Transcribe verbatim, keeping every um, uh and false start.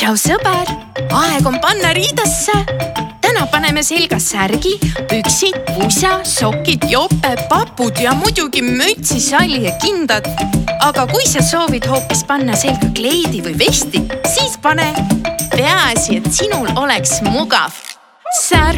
tšau sõber, aeg on panna riidesse. Täna paneme selga särgi, püksid, pusa, sokid, jope, papud ja muidugi mütsi, salli ja kindad. Aga kui sa soovid hoopis panna selga kleidi või vesti, siis pane. Peaasi, et sinul oleks mugav. Särg